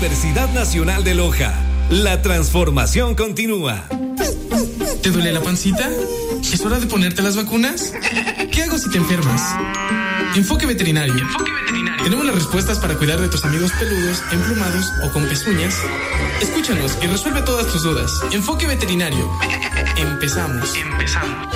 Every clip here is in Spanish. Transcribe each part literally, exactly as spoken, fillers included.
Universidad Nacional de Loja. La transformación continúa. ¿Te duele la pancita? ¿Es hora de ponerte las vacunas? ¿Qué hago si te enfermas? Enfoque Veterinario. Enfoque Veterinario. Tenemos las respuestas para cuidar de tus amigos peludos, emplumados o con pezuñas. Escúchanos y resuelve todas tus dudas. Enfoque Veterinario. Empezamos. Empezamos.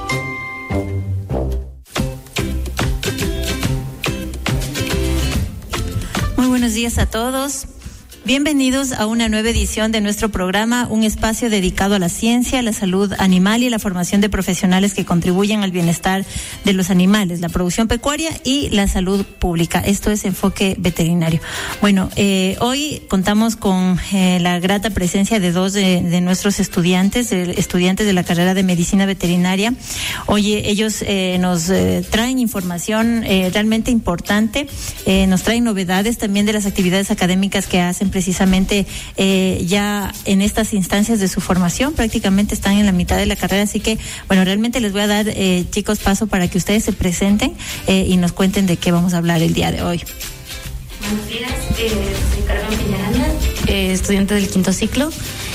Muy buenos días a todos. Bienvenidos a una nueva edición de nuestro programa, un espacio dedicado a la ciencia, la salud animal y la formación de profesionales que contribuyen al bienestar de los animales, la producción pecuaria y la salud pública. Esto es Enfoque Veterinario. Bueno, eh, hoy contamos con eh, la grata presencia de dos de, de nuestros estudiantes, de, estudiantes de la carrera de Medicina Veterinaria. Oye, ellos eh, nos eh, traen información eh, realmente importante, eh, nos traen novedades también de las actividades académicas que hacen precisamente eh, ya en estas instancias de su formación. Prácticamente están en la mitad de la carrera, así que bueno, realmente les voy a dar eh, chicos paso para que ustedes se presenten eh, y nos cuenten de qué vamos a hablar el día de hoy. Buenos días, eh, soy Carmen Peñaranda, eh, estudiante del quinto ciclo,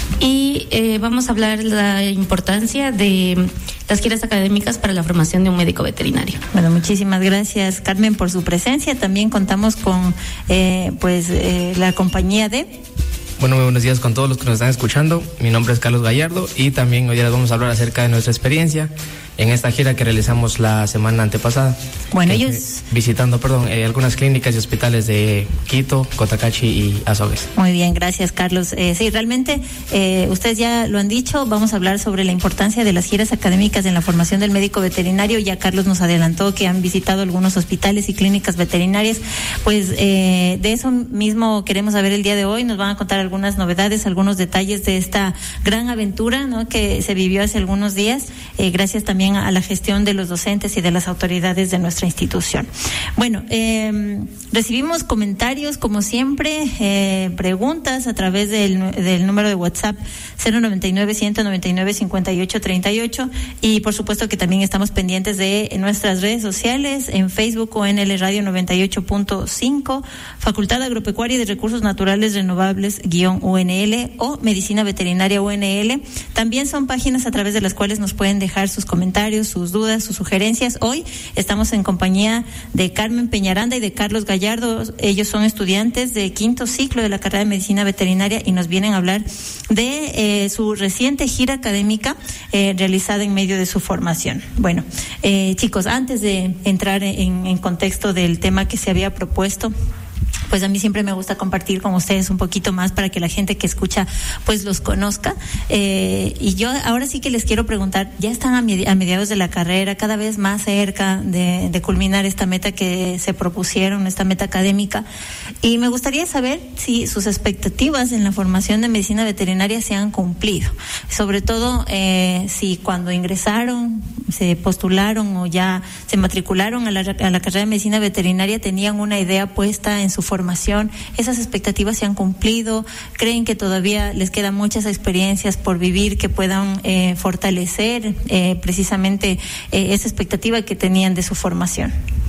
y eh, vamos a hablar de la importancia de las giras académicas para la formación de un médico veterinario. Bueno, muchísimas gracias, Carmen, por su presencia. También contamos con eh, pues eh, la compañía de... Bueno, muy buenos días con todos los que nos están escuchando. Mi nombre es Carlos Gallardo y también hoy día les vamos a hablar acerca de nuestra experiencia en esta gira que realizamos la semana antepasada. Bueno, eh, ellos... Visitando, perdón, eh, algunas clínicas y hospitales de Quito, Cotacachi y Azogues. Muy bien, gracias, Carlos. Eh, sí, realmente, eh, ustedes ya lo han dicho, vamos a hablar sobre la importancia de las giras académicas en la formación del médico veterinario. Ya Carlos nos adelantó que han visitado algunos hospitales y clínicas veterinarias. Pues eh, de eso mismo queremos saber el día de hoy. Nos van a contar algunas novedades, algunos detalles de esta gran aventura, ¿no?, que se vivió hace algunos días, eh, gracias también a la gestión de los docentes y de las autoridades de nuestra institución. Bueno, eh, recibimos comentarios, como siempre, eh, preguntas a través del, del número de WhatsApp cero noventa y nueve, ciento noventa y nueve, cincuenta y ocho, treinta y ocho, y por supuesto que también estamos pendientes de nuestras redes sociales, en Facebook o en el Radio noventa y ocho punto cinco, Facultad Agropecuaria y de Recursos Naturales Renovables guión U N L o Medicina Veterinaria U N L. También son páginas a través de las cuales nos pueden dejar sus comentarios, sus dudas, sus sugerencias. Hoy estamos en compañía de Carmen Peñaranda y de Carlos Gallardo. Ellos son estudiantes de quinto ciclo de la carrera de Medicina Veterinaria y nos vienen a hablar de eh, su reciente gira académica eh, realizada en medio de su formación. Bueno, eh, chicos, antes de entrar en, en contexto del tema que se había propuesto, pues a mí siempre me gusta compartir con ustedes un poquito más para que la gente que escucha pues los conozca, eh, y yo ahora sí que les quiero preguntar, ya están a, med- a mediados de la carrera, cada vez más cerca de, de culminar esta meta que se propusieron, esta meta académica, y me gustaría saber si sus expectativas en la formación de medicina veterinaria se han cumplido, sobre todo eh, si cuando ingresaron, se postularon o ya se matricularon a la, a la carrera de medicina veterinaria tenían una idea puesta en su formación. ¿Esas expectativas se han cumplido? ¿Creen que todavía les quedan muchas experiencias por vivir que puedan eh, fortalecer eh, precisamente eh, esa expectativa que tenían de su formación?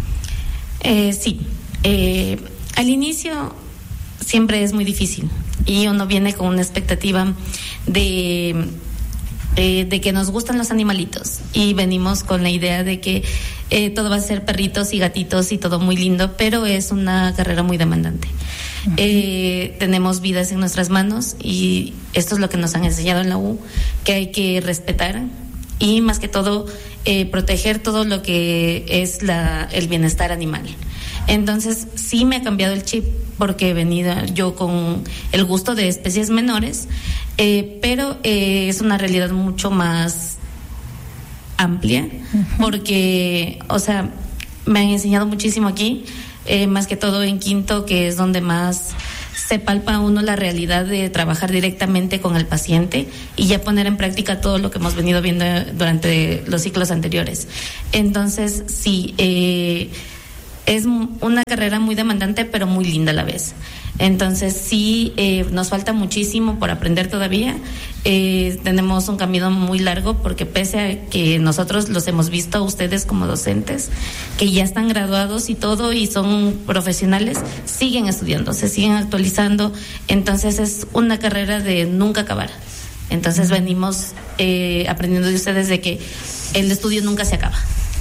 Eh, sí, eh, al inicio siempre es muy difícil y uno viene con una expectativa de... Eh, de que nos gustan los animalitos y venimos con la idea de que eh, todo va a ser perritos y gatitos y todo muy lindo, pero es una carrera muy demandante. Uh-huh. Eh, tenemos vidas en nuestras manos y esto es lo que nos han enseñado en la U, que hay que respetar y más que todo eh, proteger todo lo que es la, el bienestar animal. Entonces sí me ha cambiado el chip porque he venido yo con el gusto de especies menores, eh, pero eh, es una realidad mucho más amplia, uh-huh. porque, o sea, me han enseñado muchísimo aquí, eh, más que todo en quinto, que es donde más se palpa uno la realidad de trabajar directamente con el paciente y ya poner en práctica todo lo que hemos venido viendo durante los ciclos anteriores. Entonces, sí, eh, es una carrera muy demandante, pero muy linda a la vez. Entonces sí, eh, nos falta muchísimo por aprender todavía. Eh, tenemos un camino muy largo porque pese a que nosotros los hemos visto a ustedes como docentes, que ya están graduados y todo y son profesionales, siguen estudiando, se siguen actualizando. Entonces es una carrera de nunca acabar. Entonces venimos eh, aprendiendo de ustedes de que el estudio nunca se acaba.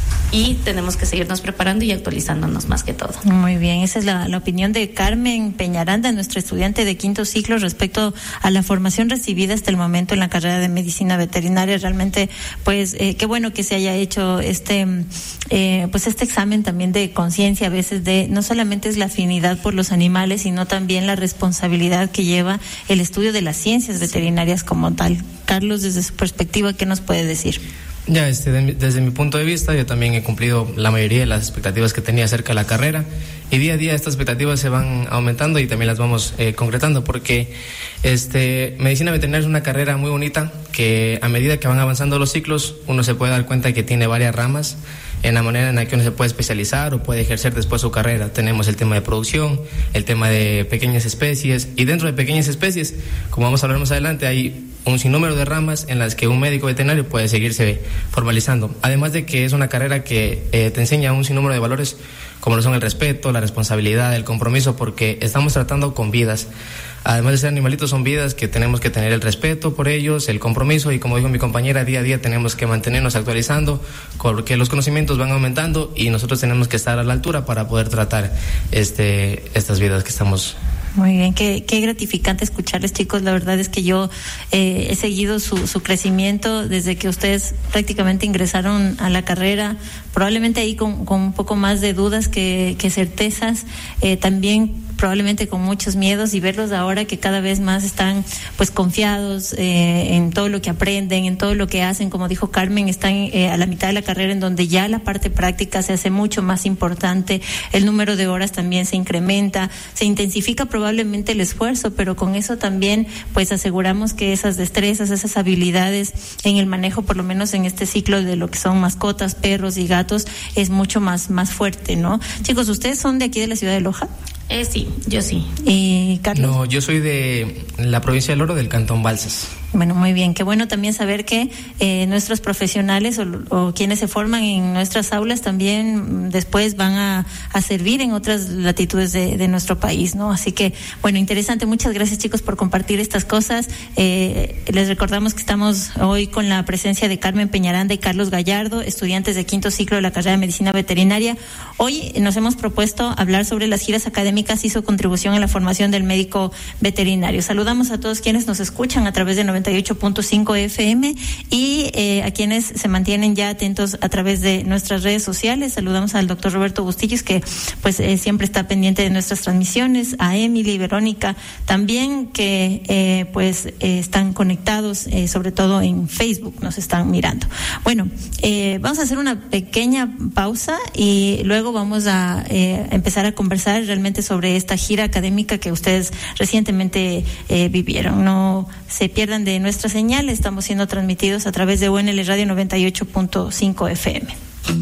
Y tenemos que seguirnos preparando y actualizándonos más que todo. Muy bien, esa es la, la opinión de Carmen Peñaranda, nuestra estudiante de quinto ciclo, respecto a la formación recibida hasta el momento en la carrera de medicina veterinaria. Realmente, pues, eh, qué bueno que se haya hecho este, eh, pues, este examen también de conciencia, a veces de no solamente es la afinidad por los animales, sino también la responsabilidad que lleva el estudio de las ciencias veterinarias como tal. Carlos, desde su perspectiva, ¿qué nos puede decir? Ya, este, de mi, desde mi punto de vista, yo también he cumplido la mayoría de las expectativas que tenía acerca de la carrera, y día a día estas expectativas se van aumentando y también las vamos eh, concretando, porque este, medicina veterinaria es una carrera muy bonita que a medida que van avanzando los ciclos uno se puede dar cuenta que tiene varias ramas en la manera en la que uno se puede especializar o puede ejercer después su carrera. Tenemos el tema de producción, el tema de pequeñas especies, y dentro de pequeñas especies, como vamos a hablar más adelante, hay un sinnúmero de ramas en las que un médico veterinario puede seguirse formalizando. Además de que es una carrera que eh, te enseña un sinnúmero de valores, como lo son el respeto, la responsabilidad, el compromiso, porque estamos tratando con vidas. Además de ser animalitos, son vidas que tenemos que tener el respeto por ellos, el compromiso, y como dijo mi compañera, día a día tenemos que mantenernos actualizando, porque los conocimientos van aumentando y nosotros tenemos que estar a la altura para poder tratar este estas vidas que estamos. Muy bien, qué, qué gratificante escucharles, chicos. La verdad es que yo eh, he seguido su, su crecimiento desde que ustedes prácticamente ingresaron a la carrera, probablemente ahí con, con un poco más de dudas que, que certezas, eh, también probablemente con muchos miedos, y verlos ahora que cada vez más están pues confiados eh, en todo lo que aprenden, en todo lo que hacen. Como dijo Carmen, están eh, a la mitad de la carrera, en donde ya la parte práctica se hace mucho más importante, el número de horas también se incrementa, se intensifica probablemente el esfuerzo, pero con eso también pues aseguramos que esas destrezas, esas habilidades en el manejo, por lo menos en este ciclo de lo que son mascotas, perros y gatos, es mucho más, más fuerte, ¿no? Chicos, ¿ustedes son de aquí de la ciudad de Loja? Eh, sí, yo sí. ¿Y Carlos? No, yo soy de la provincia del Oro, del Cantón Balsas. Bueno, muy bien. Qué bueno también saber que eh, nuestros profesionales o, o quienes se forman en nuestras aulas también después van a, a servir en otras latitudes de, de nuestro país, ¿no? Así que, bueno, interesante. Muchas gracias, chicos, por compartir estas cosas. Eh, les recordamos que estamos hoy con la presencia de Carmen Peñaranda y Carlos Gallardo, estudiantes de quinto ciclo de la carrera de medicina veterinaria. Hoy nos hemos propuesto hablar sobre las giras académicas y su contribución en la formación del médico veterinario. Saludamos a todos quienes nos escuchan a través de noventa y ocho punto cinco F M y eh, a quienes se mantienen ya atentos a través de nuestras redes sociales. Saludamos al doctor Roberto Bustillos, que pues eh, siempre está pendiente de nuestras transmisiones, a Emily y Verónica también, que eh, pues eh, están conectados, eh, sobre todo en Facebook, nos están mirando. Bueno, eh, vamos a hacer una pequeña pausa y luego vamos a eh, empezar a conversar realmente sobre esta gira académica que ustedes recientemente eh, vivieron. No se pierdan de nuestra señal, estamos siendo transmitidos a través de U N L Radio noventa y ocho punto cinco F M.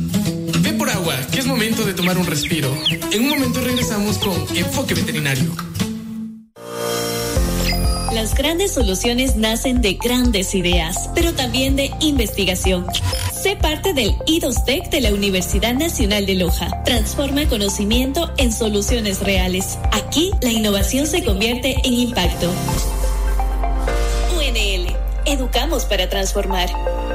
Ve por agua, que es momento de tomar un respiro. En un momento regresamos con Enfoque Veterinario. Las grandes soluciones nacen de grandes ideas, pero también de investigación. Sé parte del I D O S T E C de la Universidad Nacional de Loja. Transforma conocimiento en soluciones reales. Aquí, la innovación se convierte en impacto. U N L. Educamos para transformar.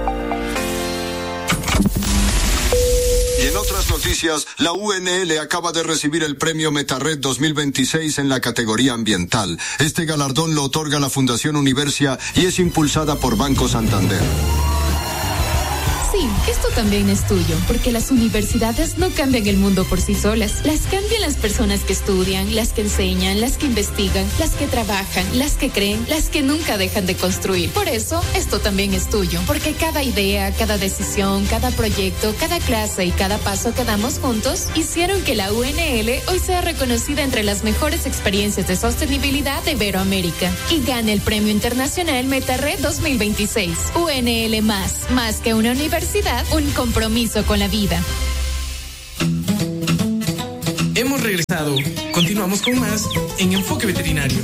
Y en otras noticias, la U N L acaba de recibir el premio Metarred dos mil veintiséis en la categoría ambiental. Este galardón lo otorga la Fundación Universia y es impulsada por Banco Santander. Sí, esto también es tuyo, porque las universidades no cambian el mundo por sí solas. Las cambian las personas que estudian, las que enseñan, las que investigan, las que trabajan, las que creen, las que nunca dejan de construir. Por eso, esto también es tuyo, porque cada idea, cada decisión, cada proyecto, cada clase y cada paso que damos juntos hicieron que la U N L hoy sea reconocida entre las mejores experiencias de sostenibilidad de Iberoamérica y gane el Premio Internacional Metarred dos mil veintiséis. U N L más, más que una universidad, un compromiso con la vida. Hemos regresado. Continuamos con más en Enfoque Veterinario.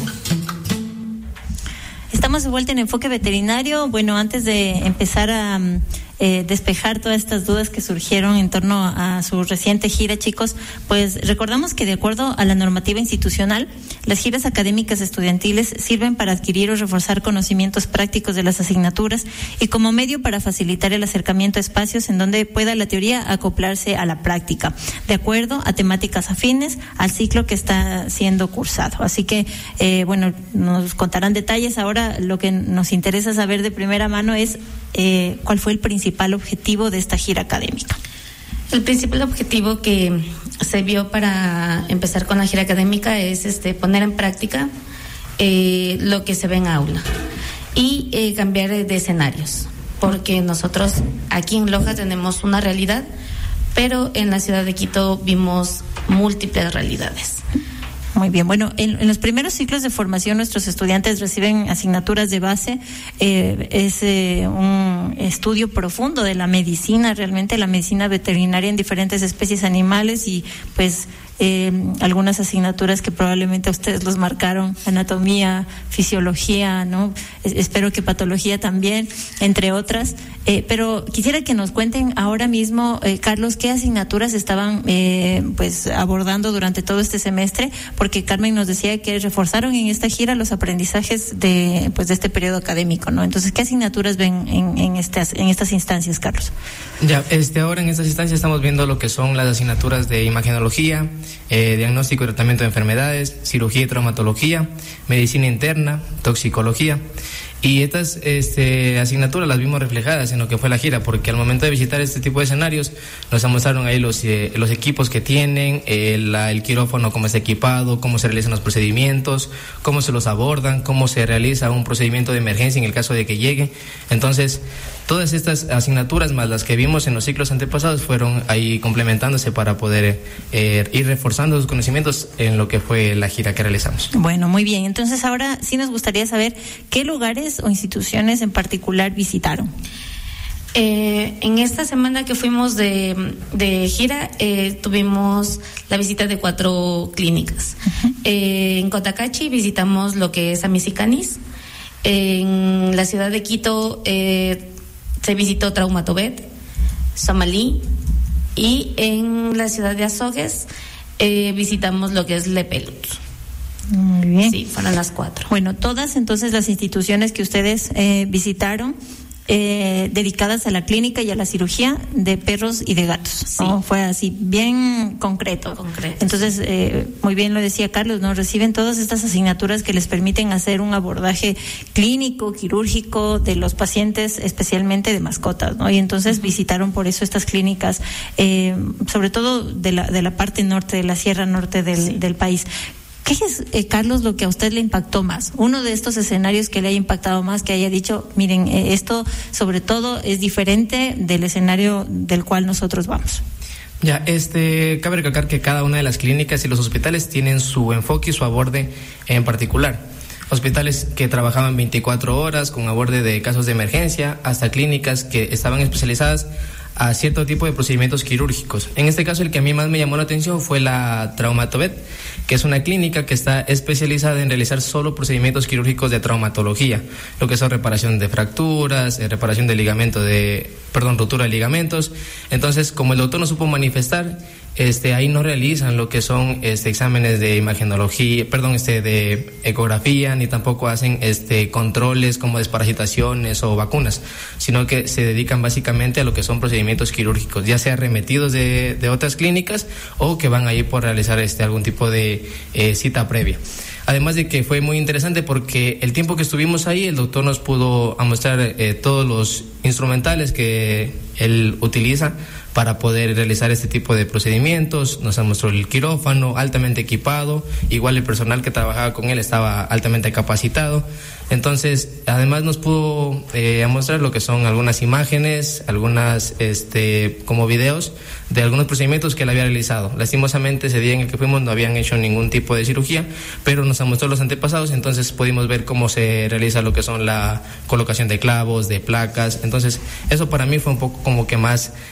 Estamos de vuelta en Enfoque Veterinario. Bueno, antes de empezar a eh, despejar todas estas dudas que surgieron en torno a su reciente gira, chicos, pues recordamos que de acuerdo a la normativa institucional, las giras académicas estudiantiles sirven para adquirir o reforzar conocimientos prácticos de las asignaturas y como medio para facilitar el acercamiento a espacios en donde pueda la teoría acoplarse a la práctica, de acuerdo a temáticas afines al ciclo que está siendo cursado. Así que, eh, bueno, nos contarán detalles. Ahora lo que nos interesa saber de primera mano es eh, cuál fue el principal objetivo de esta gira académica. El principal objetivo que se vio para empezar con la gira académica es este poner en práctica eh, lo que se ve en aula y eh, cambiar de escenarios, porque nosotros aquí en Loja tenemos una realidad, pero en la ciudad de Quito vimos múltiples realidades. Muy bien, bueno, en, en los primeros ciclos de formación nuestros estudiantes reciben asignaturas de base, eh, es eh, un estudio profundo de la medicina, realmente la medicina veterinaria en diferentes especies animales y pues eh, algunas asignaturas que probablemente a ustedes los marcaron, anatomía, fisiología, ¿no? Es, espero que patología también, entre otras. Eh, pero quisiera que nos cuenten ahora mismo, eh, Carlos, qué asignaturas estaban eh, pues abordando durante todo este semestre, porque Carmen nos decía que reforzaron en esta gira los aprendizajes de pues de este periodo académico, ¿no? Entonces, ¿qué asignaturas ven en, en estas en estas instancias, Carlos? Ya, este ahora en estas instancias estamos viendo lo que son las asignaturas de imagenología, eh, diagnóstico y tratamiento de enfermedades, cirugía y traumatología, medicina interna, toxicología. Y estas este, asignaturas las vimos reflejadas en lo que fue la gira, porque al momento de visitar este tipo de escenarios nos mostraron ahí los, eh, los equipos que tienen, eh, la, el quirófano, cómo está equipado, cómo se realizan los procedimientos, cómo se los abordan, cómo se realiza un procedimiento de emergencia en el caso de que llegue. Entonces, todas estas asignaturas más las que vimos en los ciclos antepasados fueron ahí complementándose para poder eh, ir reforzando los conocimientos en lo que fue la gira que realizamos. Bueno, muy bien. Entonces ahora sí nos gustaría saber qué lugares o instituciones en particular visitaron. Eh, en esta semana que fuimos de, de gira eh, tuvimos la visita de cuatro clínicas. Uh-huh. Eh, en Cotacachi visitamos lo que es Amisicanis. En la ciudad de Quito eh, se visitó Traumatobet, Somalí, y en la ciudad de Azogues eh, visitamos lo que es Lepelutz. Muy bien. Sí, fueron las cuatro. Bueno, todas entonces las instituciones que ustedes eh, visitaron eh, dedicadas a la clínica y a la cirugía de perros y de gatos. Sí. ¿No? Fue así, bien concreto. Concreto. Entonces, eh, muy bien lo decía Carlos, ¿no? Reciben todas estas asignaturas que les permiten hacer un abordaje clínico, quirúrgico de los pacientes, especialmente de mascotas, ¿no? Y entonces visitaron por eso estas clínicas, eh, sobre todo de la, de la parte norte, de la sierra norte del, sí. del país. ¿Qué es, eh, Carlos, lo que a usted le impactó más? Uno de estos escenarios que le haya impactado más, que haya dicho, miren, eh, esto sobre todo es diferente del escenario del cual nosotros vamos. Ya, este, cabe recalcar que cada una de las clínicas y los hospitales tienen su enfoque y su aborde en particular. Hospitales que trabajaban veinticuatro horas con aborde de casos de emergencia, hasta clínicas que estaban especializadas a cierto tipo de procedimientos quirúrgicos. En este caso, el que a mí más me llamó la atención fue la Traumatobet, que es una clínica que está especializada en realizar solo procedimientos quirúrgicos de traumatología, lo que son reparación de fracturas, eh, reparación de ligamento de, perdón, rotura de ligamentos. Entonces, como el doctor no supo manifestar, este, ahí no realizan lo que son este, exámenes de imagenología, perdón, este, de ecografía, ni tampoco hacen este, controles como desparasitaciones o vacunas, sino que se dedican básicamente a lo que son procedimientos quirúrgicos, ya sea remetidos de, de otras clínicas o que van ahí por realizar este, algún tipo de eh, cita previa. Además de que fue muy interesante porque el tiempo que estuvimos ahí, el doctor nos pudo mostrar eh, todos los instrumentales que él utiliza para poder realizar este tipo de procedimientos. Nos mostró el quirófano altamente equipado, igual el personal que trabajaba con él estaba altamente capacitado. Entonces, además nos pudo eh, mostrar lo que son algunas imágenes, algunas este como videos de algunos procedimientos que él había realizado. Lastimosamente ese día en el que fuimos no habían hecho ningún tipo de cirugía, pero nos mostró los antepasados, entonces pudimos ver cómo se realiza lo que son la colocación de clavos, de placas. Entonces, eso para mí fue un poco como que más este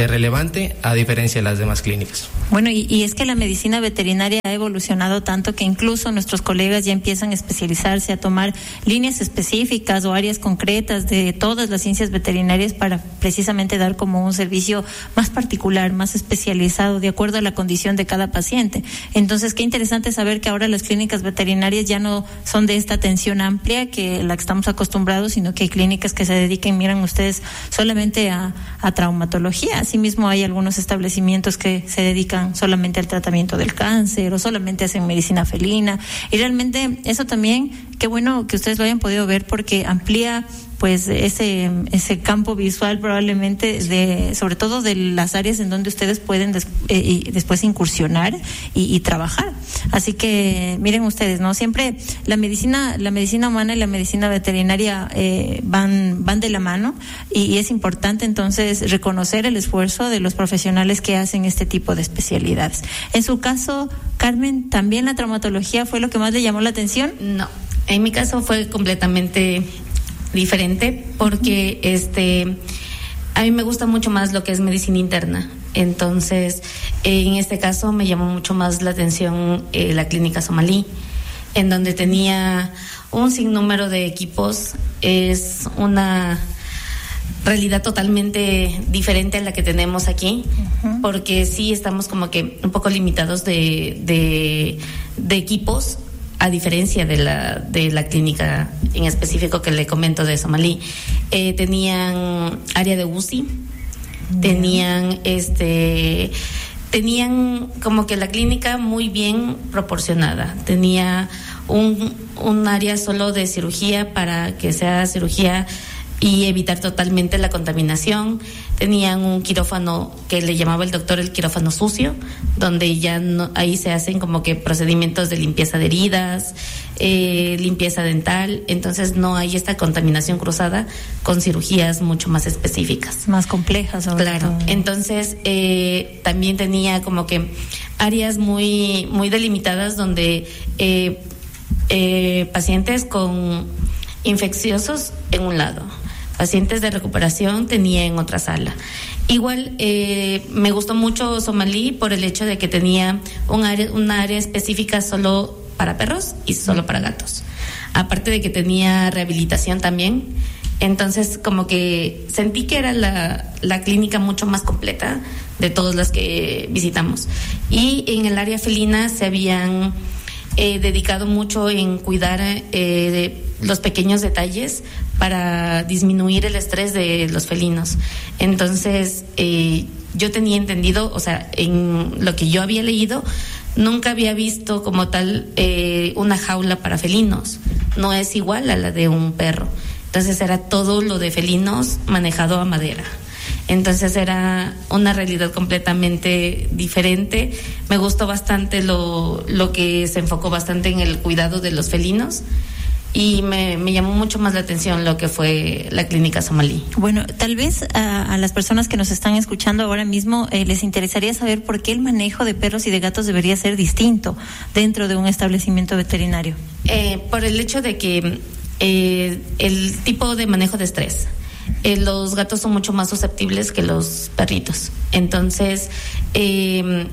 este, relevante a diferencia de las demás clínicas. Bueno, y, y es que la medicina veterinaria ha evolucionado tanto que incluso nuestros colegas ya empiezan a especializarse, a tomar líneas específicas o áreas concretas de todas las ciencias veterinarias para precisamente dar como un servicio más particular, más especializado, de acuerdo a la condición de cada paciente. Entonces, qué interesante saber que ahora las clínicas veterinarias ya no son de esta atención amplia que la que estamos acostumbrados, sino que hay clínicas que se dediquen, miran ustedes, solamente a, a traumatología. Asimismo, hay algunos establecimientos que se dedican solamente al tratamiento del cáncer o solamente hacen medicina felina, y realmente eso también, qué bueno que ustedes lo hayan podido ver, porque amplía pues ese ese campo visual probablemente de, sobre todo de las áreas en donde ustedes pueden des, eh, y después incursionar y, y trabajar. Así que miren ustedes, no siempre la medicina la medicina humana y la medicina veterinaria eh, van van de la mano, y, y es importante entonces reconocer el esfuerzo de los profesionales que hacen este tipo de especialidades. En su caso, Carmen, ¿también la traumatología fue lo que más le llamó la atención? No, en mi caso fue completamente diferente, porque este a mí me gusta mucho más lo que es medicina interna. Entonces, en este caso me llamó mucho más la atención eh, la clínica Somalí, en donde tenía un sinnúmero de equipos. Es una realidad totalmente diferente a la que tenemos aquí, uh-huh. porque sí estamos como que un poco limitados de, de, de equipos, a diferencia de la de la clínica en específico que le comento de Somalí. Eh, tenían área de U C I, yeah. tenían este tenían como que la clínica muy bien proporcionada, tenía un un área solo de cirugía para que sea cirugía y evitar totalmente la contaminación. Tenían un quirófano que le llamaba el doctor el quirófano sucio, donde ya no, ahí se hacen como que procedimientos de limpieza de heridas, eh, limpieza dental. Entonces no hay esta contaminación cruzada con cirugías mucho más específicas, más complejas. Claro. Todo. Entonces eh, también tenía como que áreas muy muy delimitadas donde eh, eh, pacientes con infecciosos en un lado, pacientes de recuperación tenía en otra sala. Igual eh, me gustó mucho Somalí por el hecho de que tenía un área, una área específica solo para perros y solo para gatos. Aparte de que tenía rehabilitación también. Entonces como que sentí que era la, la clínica mucho más completa de todas las que visitamos. Y en el área felina se habían eh, dedicado mucho en cuidar eh, de los pequeños detalles para disminuir el estrés de los felinos. Entonces, eh, yo tenía entendido, o sea, en lo que yo había leído, nunca había visto como tal eh, una jaula para felinos. No es igual a la de un perro. Entonces era todo lo de felinos manejado a madera. Entonces era una realidad completamente diferente. Me gustó bastante lo, lo que se enfocó bastante en el cuidado de los felinos. Y me, me llamó mucho más la atención lo que fue la clínica Somalí. Bueno, tal vez a, a las personas que nos están escuchando ahora mismo eh, les interesaría saber por qué el manejo de perros y de gatos debería ser distinto dentro de un establecimiento veterinario. Eh, por el hecho de que eh, el tipo de manejo de estrés. Eh, los gatos son mucho más susceptibles que los perritos. Entonces, eh,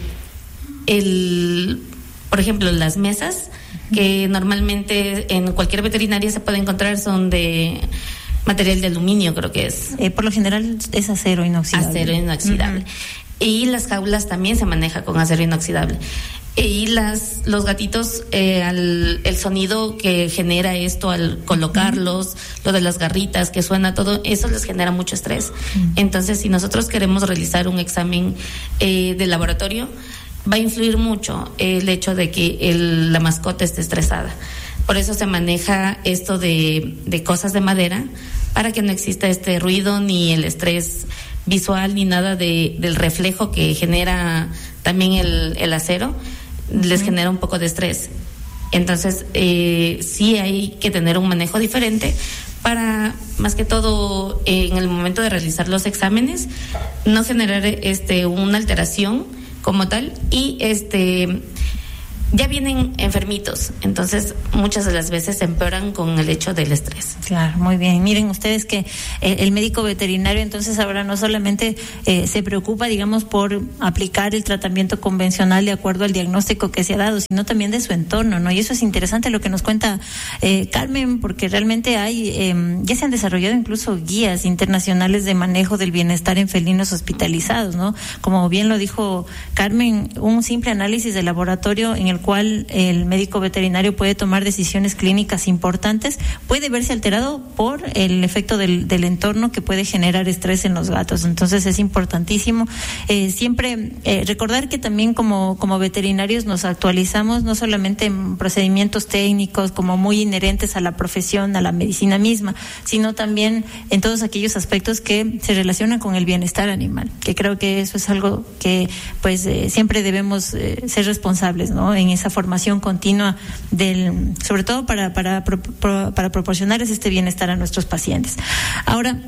el, por ejemplo, las mesas que normalmente en cualquier veterinaria se puede encontrar son de material de aluminio, creo que es. Eh, por lo general es acero inoxidable. Acero inoxidable. Uh-huh. Y las jaulas también se maneja con acero inoxidable. Y las los gatitos, eh, al, el sonido que genera esto al colocarlos, uh-huh. lo de las garritas que suena, todo eso les genera mucho estrés. Uh-huh. Entonces, si nosotros queremos realizar un examen eh, de laboratorio, va a influir mucho el hecho de que el, la mascota esté estresada. Por eso se maneja esto de, de cosas de madera, para que no exista este ruido, ni el estrés visual, ni nada de, del reflejo que genera también el, el acero, uh-huh. les genera un poco de estrés. Entonces, eh, sí hay que tener un manejo diferente para, más que todo, eh, en el momento de realizar los exámenes, no generar este una alteración como tal, y este ya vienen enfermitos, entonces muchas de las veces se empeoran con el hecho del estrés. Claro, muy bien. Miren ustedes que eh, el médico veterinario entonces ahora no solamente eh, se preocupa, digamos, por aplicar el tratamiento convencional de acuerdo al diagnóstico que se ha dado, sino también de su entorno, ¿no? Y eso es interesante lo que nos cuenta eh, Carmen, porque realmente hay, eh, ya se han desarrollado incluso guías internacionales de manejo del bienestar en felinos hospitalizados, ¿no? Como bien lo dijo Carmen, un simple análisis de laboratorio en el cual el médico veterinario puede tomar decisiones clínicas importantes, puede verse alterado por el efecto del, del entorno que puede generar estrés en los gatos. Entonces es importantísimo eh, siempre eh, recordar que también como, como veterinarios nos actualizamos no solamente en procedimientos técnicos como muy inherentes a la profesión, a la medicina misma, sino también en todos aquellos aspectos que se relacionan con el bienestar animal, que creo que eso es algo que pues eh, siempre debemos eh, ser responsables, ¿no? En esa formación continua del, sobre todo para para para, para proporcionarles este bienestar a nuestros pacientes. Ahora,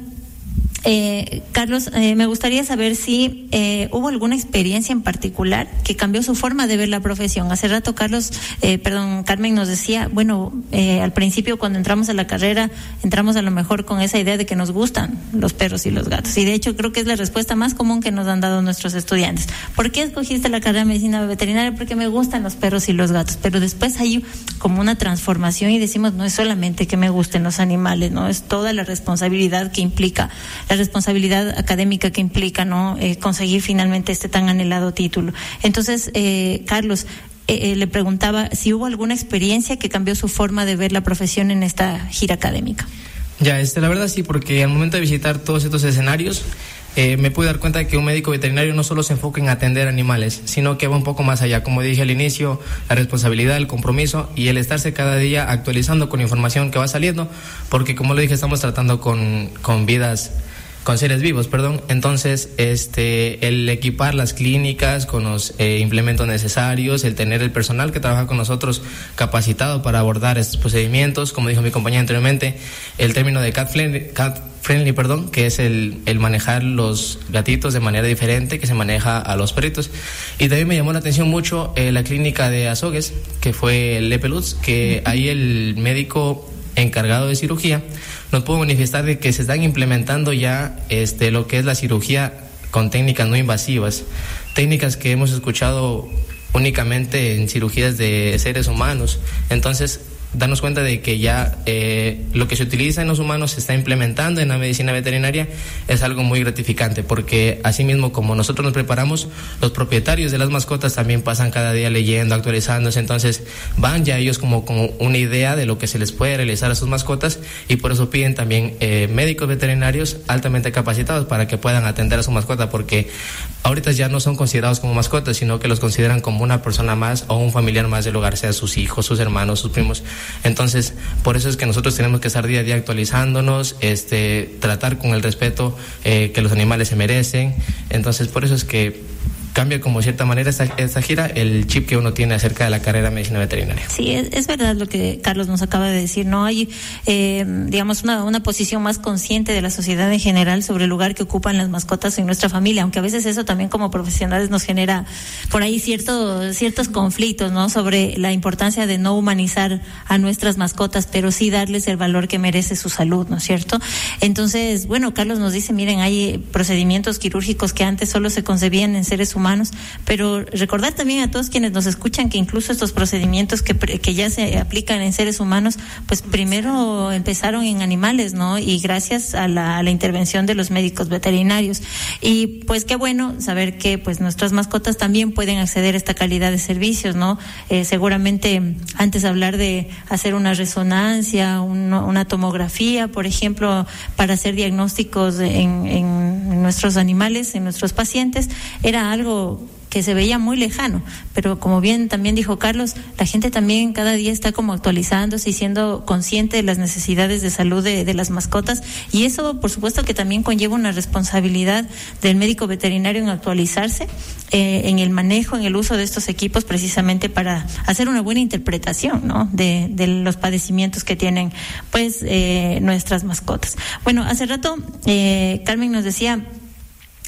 Eh, Carlos, eh, me gustaría saber si eh, hubo alguna experiencia en particular que cambió su forma de ver la profesión. Hace rato Carlos, eh, perdón, Carmen nos decía, bueno, eh, al principio cuando entramos a la carrera, entramos a lo mejor con esa idea de que nos gustan los perros y los gatos. Y de hecho creo que es la respuesta más común que nos han dado nuestros estudiantes. ¿Por qué escogiste la carrera de medicina veterinaria? Porque me gustan los perros y los gatos. Pero después hay como una transformación y decimos, no es solamente que me gusten los animales, no, es toda la responsabilidad que implica, la responsabilidad académica que implica, ¿no? Eh, conseguir finalmente este tan anhelado título. Entonces, eh, Carlos, eh, eh, le preguntaba si hubo alguna experiencia que cambió su forma de ver la profesión en esta gira académica. Ya, este, la verdad sí, porque al momento de visitar todos estos escenarios, eh, me pude dar cuenta de que un médico veterinario no solo se enfoca en atender animales, sino que va un poco más allá. Como dije al inicio, la responsabilidad, el compromiso y el estarse cada día actualizando con información que va saliendo, porque como lo dije, estamos tratando con, con vidas, con seres vivos, perdón. Entonces, este, el equipar las clínicas con los eh, implementos necesarios, el tener el personal que trabaja con nosotros capacitado para abordar estos procedimientos, como dijo mi compañera anteriormente, el término de cat friendly, cat friendly, perdón, que es el, el manejar los gatitos de manera diferente que se maneja a los perritos. Y también me llamó la atención mucho eh, la clínica de Azogues, que fue el Lepelutz, que ahí el médico encargado de cirugía nos pudo manifestar de que se están implementando ya este lo que es la cirugía con técnicas no invasivas, técnicas que hemos escuchado únicamente en cirugías de seres humanos. Entonces, darnos cuenta de que ya eh, lo que se utiliza en los humanos se está implementando en la medicina veterinaria es algo muy gratificante, porque así mismo como nosotros nos preparamos, los propietarios de las mascotas también pasan cada día leyendo, actualizándose, entonces van ya ellos como, como una idea de lo que se les puede realizar a sus mascotas, y por eso piden también eh, médicos veterinarios altamente capacitados para que puedan atender a su mascota, porque ahorita ya no son considerados como mascotas, sino que los consideran como una persona más o un familiar más del hogar, sea sus hijos, sus hermanos, sus primos. Entonces, por eso es que nosotros tenemos que estar día a día actualizándonos, este, tratar con el respeto eh, que los animales se merecen. Entonces, por eso es que cambia como cierta manera esta, esta gira el chip que uno tiene acerca de la carrera de medicina veterinaria. Sí, es, es verdad lo que Carlos nos acaba de decir, ¿no? Hay, eh, digamos, una, una posición más consciente de la sociedad en general sobre el lugar que ocupan las mascotas en nuestra familia, aunque a veces eso también como profesionales nos genera por ahí cierto, ciertos conflictos, ¿no? Sobre la importancia de no humanizar a nuestras mascotas, pero sí darles el valor que merece su salud, ¿no es cierto? Entonces, bueno, Carlos nos dice, miren, hay procedimientos quirúrgicos que antes solo se concebían en seres humanos, humanos, pero recordar también a todos quienes nos escuchan que incluso estos procedimientos que, que ya se aplican en seres humanos, pues primero empezaron en animales, ¿no? Y gracias a la, a la intervención de los médicos veterinarios. Y pues qué bueno saber que pues nuestras mascotas también pueden acceder a esta calidad de servicios, ¿no? Eh, seguramente antes hablar de hacer una resonancia, un, una tomografía, por ejemplo, para hacer diagnósticos en, en nuestros animales, en nuestros pacientes, era algo que se veía muy lejano, pero como bien también dijo Carlos, la gente también cada día está como actualizándose y siendo consciente de las necesidades de salud de, de las mascotas, y eso por supuesto que también conlleva una responsabilidad del médico veterinario en actualizarse eh, en el manejo, en el uso de estos equipos, precisamente para hacer una buena interpretación, ¿no? de, de los padecimientos que tienen pues eh, nuestras mascotas. Bueno, hace rato eh, Carmen nos decía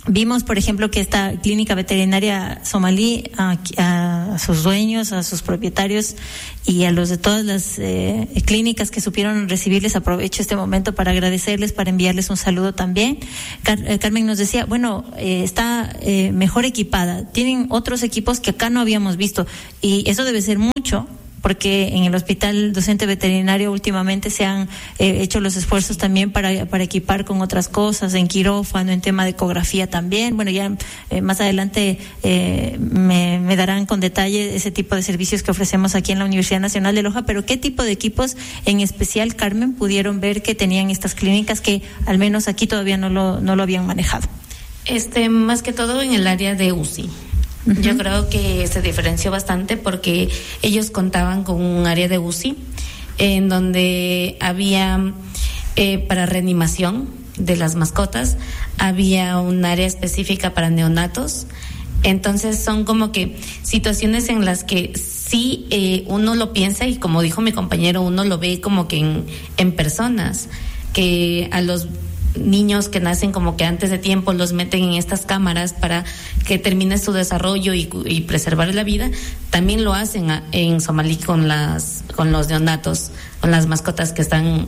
Vimos, por ejemplo, que esta clínica veterinaria somalí, a, a sus dueños, a sus propietarios y a los de todas las eh, clínicas que supieron recibirles, aprovecho este momento para agradecerles, para enviarles un saludo también. Car eh, Carmen nos decía, bueno, eh, está eh, mejor equipada, tienen otros equipos que acá no habíamos visto, y eso debe ser mucho, porque en el Hospital Docente Veterinario últimamente se han eh, hecho los esfuerzos también para, para equipar con otras cosas, en quirófano, en tema de ecografía también. Bueno, ya eh, más adelante eh, me, me darán con detalle ese tipo de servicios que ofrecemos aquí en la Universidad Nacional de Loja, pero ¿qué tipo de equipos en especial, Carmen, pudieron ver que tenían estas clínicas que al menos aquí todavía no lo, no lo habían manejado? Este, más que todo en el área de U C I. Uh-huh. Yo creo que se diferenció bastante porque ellos contaban con un área de U C I en donde había eh, para reanimación de las mascotas, había un área específica para neonatos. Entonces son como que situaciones en las que sí eh, uno lo piensa, y como dijo mi compañero, uno lo ve como que en, en personas, que a los niños que nacen como que antes de tiempo los meten en estas cámaras para que termine su desarrollo y, y preservar la vida. También lo hacen a, en Somalí con las con los neonatos, con las mascotas que están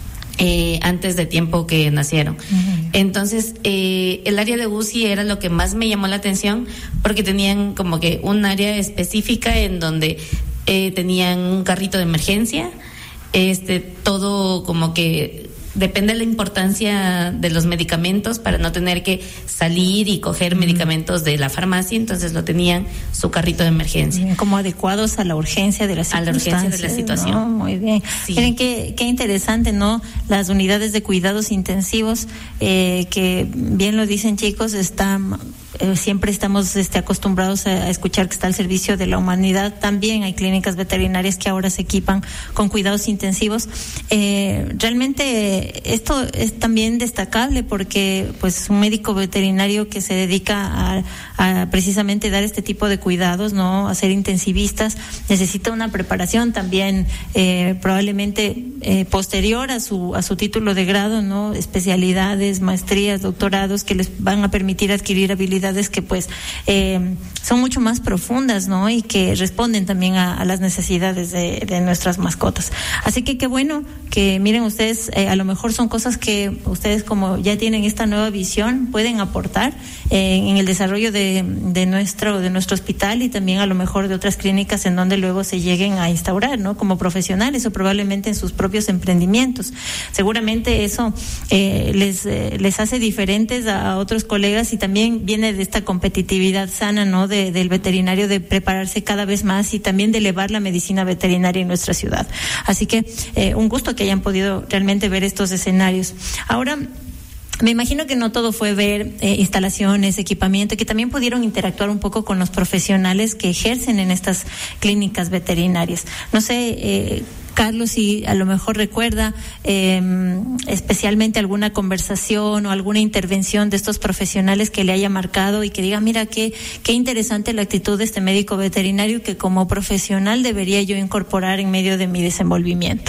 eh, antes de tiempo que nacieron. Uh-huh. Entonces eh, el área de U C I era lo que más me llamó la atención, porque tenían como que un área específica en donde eh, tenían un carrito de emergencia, este todo como que depende de la importancia de los medicamentos para no tener que salir y coger mm. medicamentos de la farmacia, entonces lo tenían su carrito de emergencia. Como adecuados a la urgencia de la situación. A la urgencia de la situación. ¿No? Muy bien. Sí. Miren qué, qué interesante, ¿no? Las unidades de cuidados intensivos, eh, que bien lo dicen chicos, están... Eh, siempre estamos este, acostumbrados a, a escuchar que está al servicio de la humanidad. También hay clínicas veterinarias que ahora se equipan con cuidados intensivos. Eh, realmente eh, esto es también destacable porque pues un médico veterinario que se dedica a, a precisamente dar este tipo de cuidados, no, a ser intensivistas, necesita una preparación también eh, probablemente eh, posterior a su a su título de grado, no, especialidades, maestrías, doctorados que les van a permitir adquirir habilidades que pues eh, son mucho más profundas, ¿no? Y que responden también a, a las necesidades de, de nuestras mascotas. Así que qué bueno que miren ustedes, eh, a lo mejor son cosas que ustedes, como ya tienen esta nueva visión, pueden aportar eh, en el desarrollo de, de nuestro de nuestro hospital, y también a lo mejor de otras clínicas en donde luego se lleguen a instaurar, ¿no? Como profesionales o probablemente en sus propios emprendimientos. Seguramente eso eh, les eh, les hace diferentes a, a otros colegas, y también viene de esta competitividad sana, ¿no? De, del veterinario, de prepararse cada vez más y también de elevar la medicina veterinaria en nuestra ciudad. Así que eh, un gusto que hayan podido realmente ver estos escenarios. Ahora, me imagino que no todo fue ver eh, instalaciones, equipamiento, que también pudieron interactuar un poco con los profesionales que ejercen en estas clínicas veterinarias. No sé, eh, Carlos, si a lo mejor recuerda eh, especialmente alguna conversación o alguna intervención de estos profesionales que le haya marcado y que diga, mira, qué, qué interesante la actitud de este médico veterinario que como profesional debería yo incorporar en medio de mi desenvolvimiento.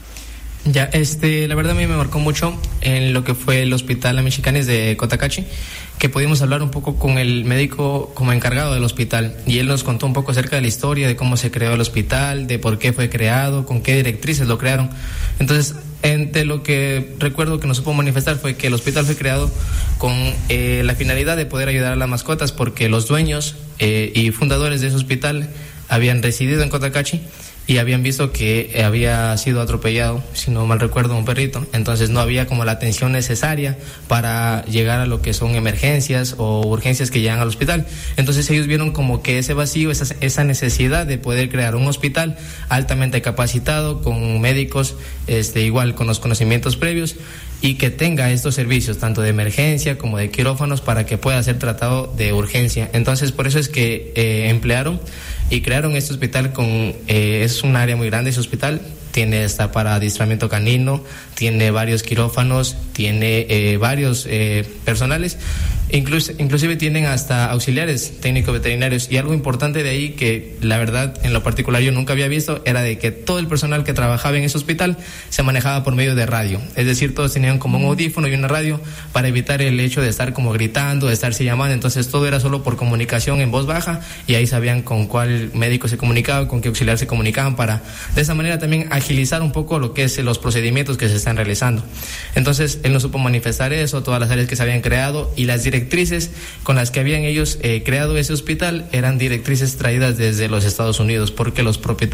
Ya, este, la verdad a mí me marcó mucho en lo que fue el Hospital Amichicanes de Cotacachi, que pudimos hablar un poco con el médico como encargado del hospital, y él nos contó un poco acerca de la historia, de cómo se creó el hospital, de por qué fue creado, con qué directrices lo crearon. Entonces, entre lo que recuerdo que nos supo manifestar fue que el hospital fue creado con eh, la finalidad de poder ayudar a las mascotas, porque los dueños eh, y fundadores de ese hospital habían residido en Cotacachi y habían visto que había sido atropellado, si no mal recuerdo, un perrito. Entonces no había como la atención necesaria para llegar a lo que son emergencias o urgencias que llegan al hospital. Entonces ellos vieron como que ese vacío, esa, esa necesidad de poder crear un hospital altamente capacitado, con médicos este, igual con los conocimientos previos, y que tenga estos servicios tanto de emergencia como de quirófanos para que pueda ser tratado de urgencia. Entonces por eso es que eh, emplearon y crearon este hospital con, eh, es un área muy grande ese hospital, tiene hasta para adiestramiento canino, tiene varios quirófanos, tiene eh, varios eh, personales, incluso, inclusive tienen hasta auxiliares técnicos veterinarios. Y algo importante de ahí que la verdad en lo particular yo nunca había visto era de que todo el personal que trabajaba en ese hospital se manejaba por medio de radio, es decir, todos tenían como un audífono y una radio para evitar el hecho de estar como gritando, de estarse llamando. Entonces todo era solo por comunicación en voz baja, y ahí sabían con cuál médico se comunicaba, con qué auxiliar se comunicaban, para de esa manera también agilizar un poco lo que es los procedimientos que se están realizando. Entonces él nos supo manifestar eso, todas las áreas que se habían creado, y las directrices con las que habían ellos eh, creado ese hospital eran directrices traídas desde los Estados Unidos, porque los propietarios